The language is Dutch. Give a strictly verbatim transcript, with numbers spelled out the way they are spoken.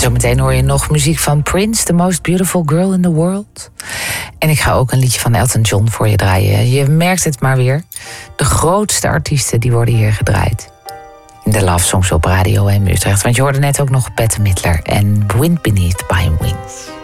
zometeen hoor je nog muziek van Prince, The Most Beautiful Girl in the World. En ik ga ook een liedje van Elton John voor je draaien. Je merkt het maar weer. De grootste artiesten die worden hier gedraaid. In de Love Songs op Radio M Utrecht. Want je hoorde net ook nog Bette Midler en Wind Beneath My Wings.